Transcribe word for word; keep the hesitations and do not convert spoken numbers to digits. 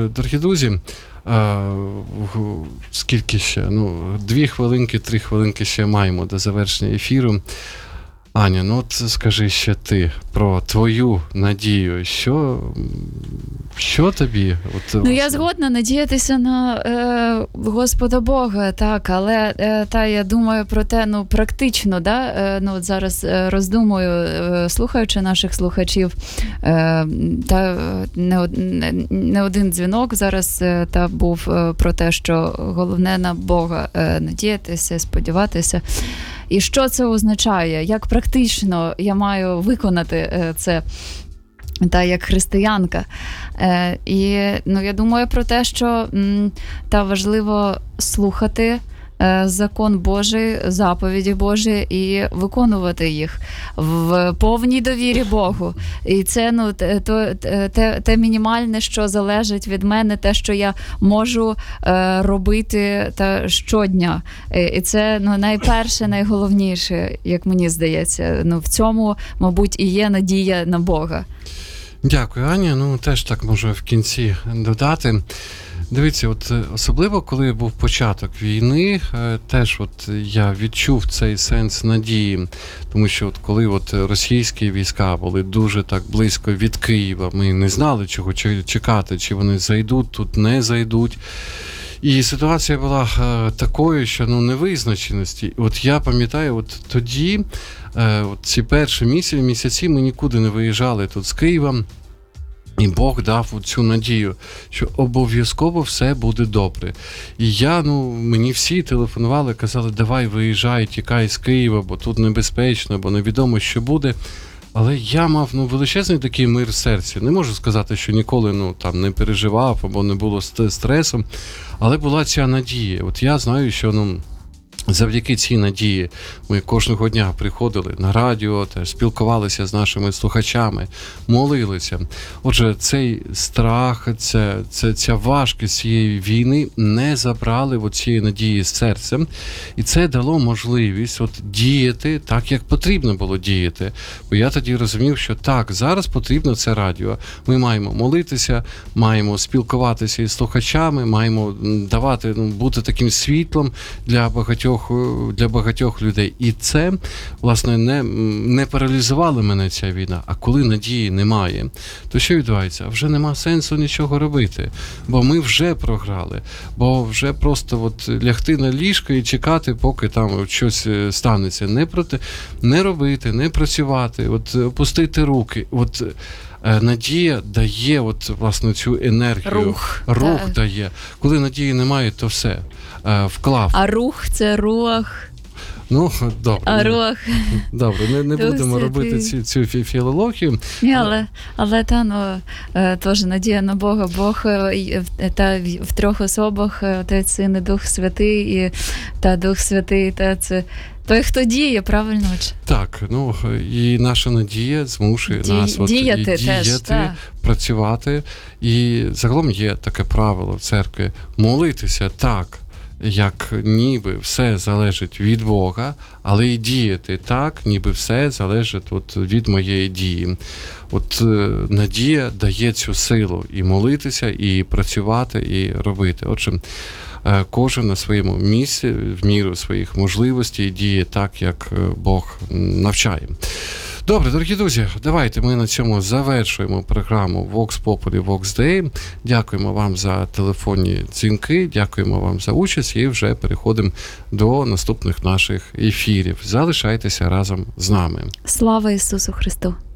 Отже, дорогі друзі, скільки ще? Ну, дві хвилинки, три хвилинки ще маємо до завершення ефіру. Аня, ну от скажи ще ти про твою надію. Що, що тобі? От, ну, власне... я згодна надіятися на е, Господа Бога, так, але е, та я думаю про те, ну, практично, да, е, ну, от зараз роздумую, е, слухаючи наших слухачів, е, та не, не, не один дзвінок зараз е, та був е, про те, що головне на Бога е, надіятися, сподіватися. І що це означає? Як практично я маю виконати це, та як християнка? І ну, я думаю про те, що та важливо слухати закон Божий, заповіді Божі і виконувати їх в повній довірі Богу. І це ну, те, те, те мінімальне, що залежить від мене, те, що я можу е, робити та щодня. І це ну, найперше, найголовніше, як мені здається. Ну, в цьому, мабуть, і є надія на Бога. Дякую, Аня. Ну, теж так можу в кінці додати. Дивіться, от особливо, коли був початок війни, теж от я відчув цей сенс надії, тому що от коли от російські війська були дуже так близько від Києва, ми не знали, чого чекати, чи вони зайдуть, тут не зайдуть. І ситуація була е, такою, що ну невизначеності. От я пам'ятаю, от тоді, е, от ці перші місяці, місяці ми нікуди не виїжджали тут з Києва. І Бог дав цю надію, що обов'язково все буде добре. І я, ну, мені всі телефонували, казали, давай виїжджай, тікай з Києва, бо тут небезпечно, бо невідомо, що буде. Але я мав ну, величезний такий мир в серці. Не можу сказати, що ніколи ну, там, не переживав або не було стресу, але була ця надія. От я знаю, що ну, завдяки цій надії ми кожного дня приходили на радіо, теж спілкувалися з нашими слухачами, молилися. Отже, цей страх, ця, ця, ця важкість цієї війни не забрали от цієї надії з серцем. І це дало можливість от діяти так, як потрібно було діяти. Бо я тоді розумів, що так, зараз потрібно це радіо. Ми маємо молитися, маємо спілкуватися із слухачами, маємо давати, ну, бути таким світлом для багатьох для багатьох людей. І це, власне, не, не паралізувала мене ця війна. А коли надії немає, то що відбувається? Вже нема сенсу нічого робити. Бо ми вже програли. Бо вже просто от лягти на ліжко і чекати, поки там щось станеться. Не, проти, не робити, не працювати, от опустити руки. От надія дає от, власне, цю енергію. Рух. Рух так. дає. Коли надії немає, то все. Вклав. А рух – це рух. Ну, добре. А рух. Добре, не, не будемо робити цю, цю філологію. Ні, але, але та, ну, теж надія на Бога. Бог та в трьох особах, Отець, Син і Дух Святий, і та Дух Святий, та це той, хто діє, правильно? Так, ну, і наша надія змушує Ді, нас от, діяти, і діяти, теж, так. працювати. І загалом є таке правило в церкві – молитися так, як ніби все залежить від Бога, але і діяти так, ніби все залежить от від моєї дії. От е, надія дає цю силу і молитися, і працювати, і робити. Отже, е, кожен на своєму місці, в міру своїх можливостей, діє так, як Бог навчає. Добре, дорогі друзі, давайте ми на цьому завершуємо програму Vox Populi, Vox Dei. Дякуємо вам за телефонні дзвінки, дякуємо вам за участь і вже переходимо до наступних наших ефірів. Залишайтеся разом з нами. Слава Ісусу Христу!